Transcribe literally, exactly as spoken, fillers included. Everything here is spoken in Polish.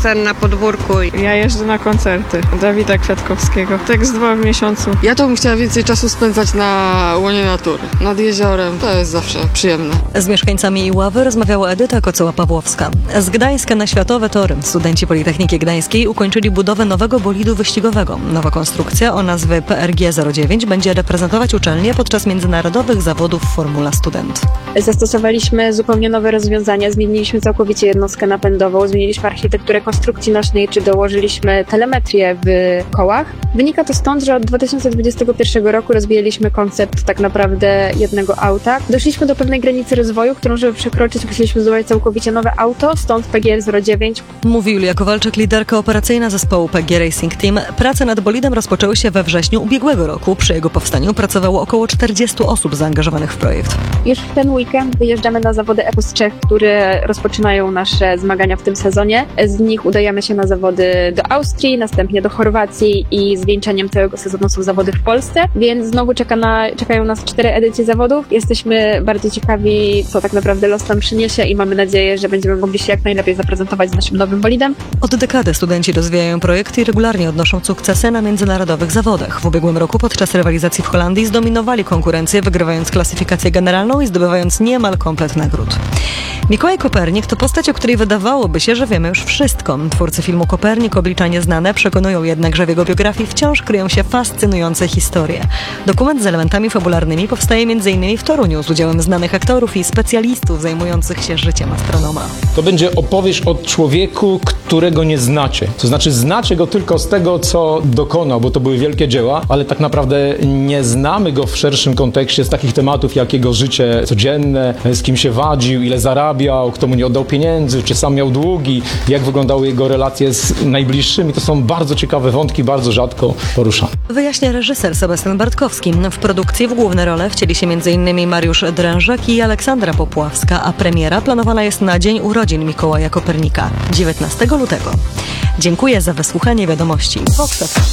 basen na podwórku. Ja jeżdżę na koncerty Dawida Kwiatkowskiego. Tak z dwa w miesiącu. Ja to bym chciała więcej czasu spędzać na łonie natury, nad jeziorem. To jest zawsze przyjemne. Z mieszkańcami Iławy rozmawiała Edyta Kocoła-Pawłowska. Z Gdańska na Światowe Tory studenci Politechniki Gdańskiej ukończyli budowę nowego bolidu wyścigowego. Nowa konstrukcja o nazwie P R G zero dziewięć będzie reprezentować uczelnię podczas międzynarodowych zawodów Formula Student. Zastosowaliśmy zupełnie nowe rozwiązania, zmieniliśmy całkowicie jednostkę napędową, zmieniliśmy architekturę konstrukcji nośnej, czy dołożyliśmy telemetrię w kołach. Wynika to stąd, że od dwa tysiące dwudziestego pierwszego roku rozwijaliśmy koncept tak naprawdę jednego auta. Doszliśmy do pewnej granicy rozwoju, którą żeby przekroczyć, musieliśmy zbudować całkowicie nowe auto, stąd P G R zero dziewięć. Mówi Julia Kowalczyk, liderka operacyjna zespołu P G Racing Team. Prace nad bolidem rozpoczęły się we wrześniu ubiegłego roku. Przy jego powstaniu pracowało około czterdziestu osób zaangażowanych w projekt. Już w ten weekend wyjeżdżamy na zawody Epos Czech, które rozpoczynają nasze zmagania w tym sezonie. Z nich udajemy się na zawody do Austrii, następnie do Chorwacji i zwieńczeniem całego sezonu są zawody w Polsce, więc znowu czeka na, czekają nas cztery edycje zawodów. Jesteśmy bardzo ciekawi, co tak naprawdę los nam przyniesie i mamy nadzieję, że będziemy mogli się jak najlepiej zaprezentować z naszym nowym bolidem. Od dekady studenci rozwijają projekty i regularnie odnoszą sukcesy na międzynarodowych zawodach. W ubiegłym roku podczas rywalizacji w Holandii zdominowali konkurencję, wygrywając klasyfikację generalną i zdobywając niemal komplet nagród. Mikołaj Kopernik to postać, o której wydawałoby się, że wiemy już wszystko. Twórcy filmu Kopernik, oblicza nieznane, przekonują jednak, że w jego biografii wciąż kryją się fascynujące historie. Dokument z elementami fabularnymi powstaje m.in. w Toruniu z udziałem znanych aktorów i specjalistów zajmujących się życiem astronoma. To będzie opowieść o człowieku, którego nie znacie. To znaczy znacie go tylko z tego, co dokonał, bo to były wielkie dzieła, ale tak naprawdę nie znamy go w szerszym kontekście z takich tematów, jak jego życie codzienne, z kim się wadził, ile zarabiał, kto mu nie oddał pieniędzy, czy sam miał długi, jak wyglądały jego relacje z najbliższymi. To są bardzo ciekawe wątki, bardzo rzadko poruszane. Wyjaśnia reżyser Sebastian Bartkowski. W produkcji w główne role wcieli się m.in. Mariusz Drężek i Aleksandra Popławska, a premiera planowana jest na dzień urodzin Mikołaja Kopernika, dziewiętnastego lutego. Dziękuję za wysłuchanie wiadomości. Vox F M.